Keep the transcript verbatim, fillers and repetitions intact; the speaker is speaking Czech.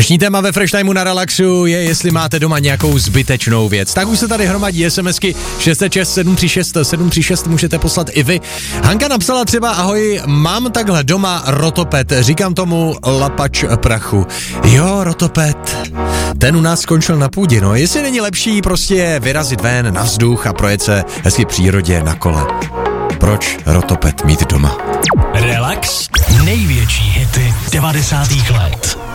Dnešní téma ve Fresh Timeu na Relaxu je, jestli máte doma nějakou zbytečnou věc. Tak už se tady hromadí SMSky šest set šest sedm tři šest sedm tři šest, můžete poslat i vy. Hanka napsala třeba: ahoj, mám takhle doma rotopet, říkám tomu lapač prachu. Jo, rotopet, ten u nás skončil na půdě, no, jestli není lepší prostě vyrazit ven na vzduch a projet se hezky v přírodě na kole. Proč rotopet mít doma? Relax, největší hity devadesátých let.